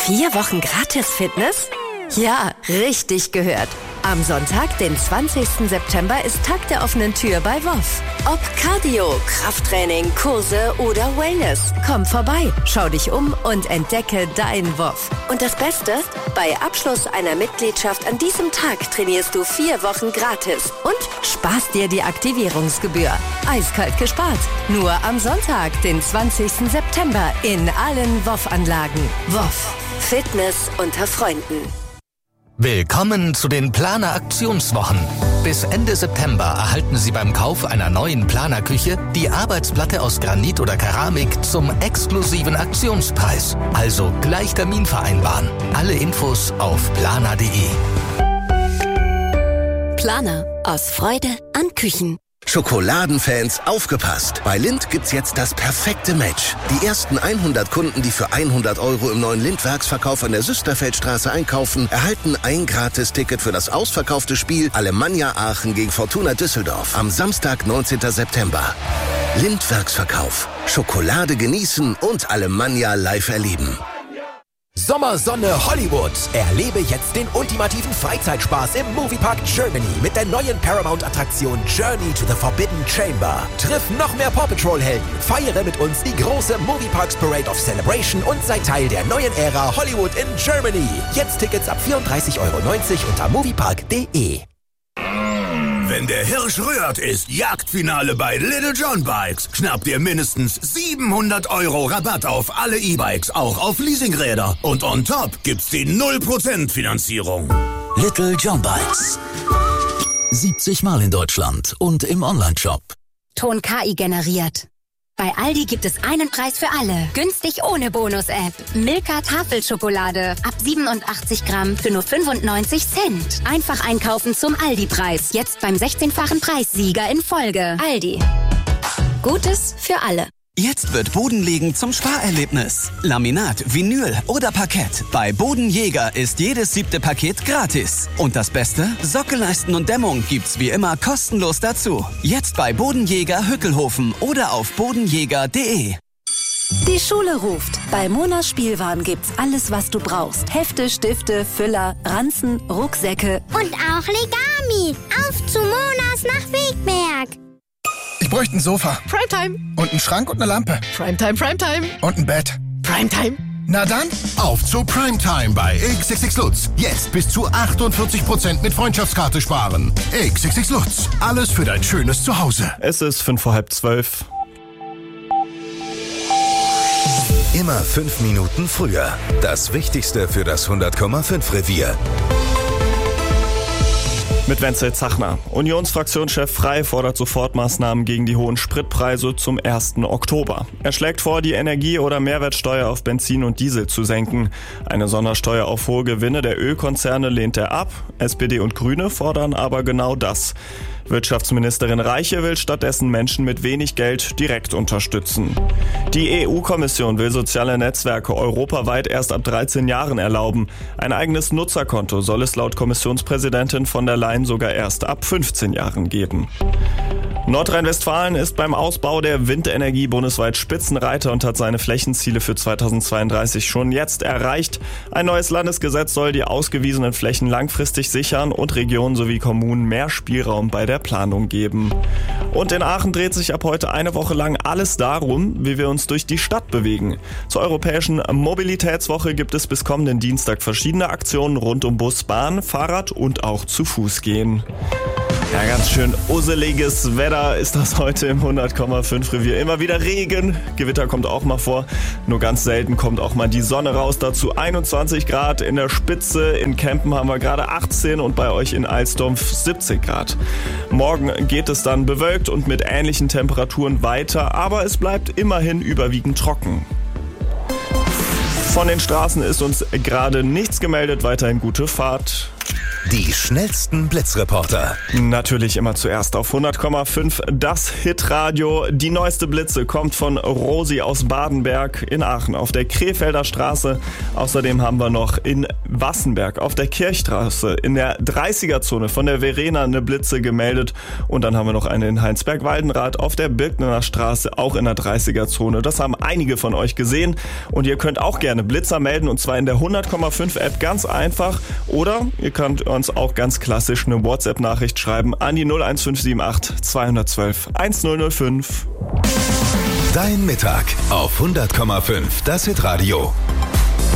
4 Wochen gratis Fitness? Ja, richtig gehört. Am Sonntag, den 20. September, ist Tag der offenen Tür bei WOF. Ob Cardio, Krafttraining, Kurse oder Wellness. Komm vorbei, schau dich um und entdecke dein WOF. Und das Beste? Bei Abschluss einer Mitgliedschaft an diesem Tag trainierst du 4 Wochen gratis und sparst dir die Aktivierungsgebühr. Eiskalt gespart. Nur am Sonntag, den 20. September, in allen WOF-Anlagen. WOF. Fitness unter Freunden. Willkommen zu den Planer-Aktionswochen. Bis Ende September erhalten Sie beim Kauf einer neuen Planerküche die Arbeitsplatte aus Granit oder Keramik zum exklusiven Aktionspreis. Also gleich Termin vereinbaren. Alle Infos auf planer.de. Planer. Aus Freude an Küchen. Schokoladenfans, aufgepasst! Bei Lindt gibt's jetzt das perfekte Match. Die ersten 100 Kunden, die für 100 € im neuen Lindt-Werksverkauf an der Süsterfeldstraße einkaufen, erhalten ein Gratis-Ticket für das ausverkaufte Spiel Alemannia Aachen gegen Fortuna Düsseldorf am Samstag, 19. September. Lindt-Werksverkauf. Schokolade genießen und Alemannia live erleben. Sommersonne Hollywood. Erlebe jetzt den ultimativen Freizeitspaß im Moviepark Germany mit der neuen Paramount-Attraktion Journey to the Forbidden Chamber. Triff noch mehr Paw Patrol-Helden, feiere mit uns die große Movieparks Parade of Celebration und sei Teil der neuen Ära Hollywood in Germany. Jetzt Tickets ab 34,90 € unter moviepark.de. Wenn der Hirsch rührt, ist Jagdfinale bei Little John Bikes. Schnapp dir mindestens 700 € Rabatt auf alle E-Bikes, auch auf Leasingräder. Und on top gibt's die 0% Finanzierung. Little John Bikes. 70 Mal in Deutschland und im Onlineshop. Ton KI generiert. Bei Aldi gibt es einen Preis für alle. Günstig ohne Bonus-App. Milka Tafelschokolade. Ab 87 Gramm für nur 95 Cent. Einfach einkaufen zum Aldi-Preis. Jetzt beim 16-fachen Preissieger in Folge. Aldi. Gutes für alle. Jetzt wird Bodenlegen zum Sparerlebnis. Laminat, Vinyl oder Parkett. Bei Bodenjäger ist jedes 7. Paket gratis. Und das Beste? Sockelleisten und Dämmung gibt's wie immer kostenlos dazu. Jetzt bei Bodenjäger Hückelhofen oder auf bodenjäger.de. Die Schule ruft. Bei Mona Spielwaren gibt's alles, was du brauchst. Hefte, Stifte, Füller, Ranzen, Rucksäcke. Und auch Legami. Auf zu Monas nach Wegberg. Ich bräuchte ein Sofa. Primetime. Und einen Schrank und eine Lampe. Primetime, Primetime. Und ein Bett. Primetime. Na dann, auf zu Primetime bei XXX Lutz. Jetzt bis zu 48% mit Freundschaftskarte sparen. XXX Lutz. Alles für dein schönes Zuhause. Es ist 11:55. Immer 5 Minuten früher. Das Wichtigste für das 100,5 Revier. Mit Wenzel Zachner. Unionsfraktionschef Frey fordert Sofortmaßnahmen gegen die hohen Spritpreise zum 1. Oktober. Er schlägt vor, die Energie- oder Mehrwertsteuer auf Benzin und Diesel zu senken. Eine Sondersteuer auf hohe Gewinne der Ölkonzerne lehnt er ab. SPD und Grüne fordern aber genau das. Wirtschaftsministerin Reiche will stattdessen Menschen mit wenig Geld direkt unterstützen. Die EU-Kommission will soziale Netzwerke europaweit erst ab 13 Jahren erlauben. Ein eigenes Nutzerkonto soll es laut Kommissionspräsidentin von der Leyen sogar erst ab 15 Jahren geben. Nordrhein-Westfalen ist beim Ausbau der Windenergie bundesweit Spitzenreiter und hat seine Flächenziele für 2032 schon jetzt erreicht. Ein neues Landesgesetz soll die ausgewiesenen Flächen langfristig sichern und Regionen sowie Kommunen mehr Spielraum bei der Planung geben. Und in Aachen dreht sich ab heute eine Woche lang alles darum, wie wir uns durch die Stadt bewegen. Zur Europäischen Mobilitätswoche gibt es bis kommenden Dienstag verschiedene Aktionen rund um Bus, Bahn, Fahrrad und auch zu Fuß gehen. Ja, ganz schön usseliges Wetter ist das heute im 100,5 Revier. Immer wieder Regen, Gewitter kommt auch mal vor. Nur ganz selten kommt auch mal die Sonne raus. Dazu 21 Grad in der Spitze. In Kempen haben wir gerade 18 und bei euch in Alsdorf 17 Grad. Morgen geht es dann bewölkt und mit ähnlichen Temperaturen weiter, aber es bleibt immerhin überwiegend trocken. Von den Straßen ist uns gerade nichts gemeldet. Weiterhin gute Fahrt. Die schnellsten Blitzreporter. Natürlich immer zuerst auf 100,5 das Hitradio. Die neueste Blitze kommt von Rosi aus Badenberg in Aachen auf der Krefelder Straße. Außerdem haben wir noch in Wassenberg auf der Kirchstraße in der 30er-Zone von der Verena eine Blitze gemeldet. Und dann haben wir noch eine in Heinsberg-Waldenrath auf der Birkner Straße, auch in der 30er-Zone. Das haben einige von euch gesehen. Und ihr könnt auch gerne Blitzer melden, und zwar in der 100,5 App, ganz einfach. Oder ihr könnt uns auch ganz klassisch eine WhatsApp-Nachricht schreiben an die 01578 212 1005. Dein Mittag auf 100,5 das Hitradio.